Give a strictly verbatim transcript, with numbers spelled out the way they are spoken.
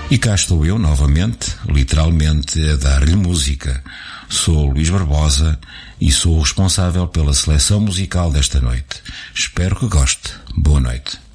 E cá estou eu novamente, literalmente a dar-lhe música. Sou Luís Barbosa e sou o responsável pela seleção musical desta noite. Espero que goste. Boa noite.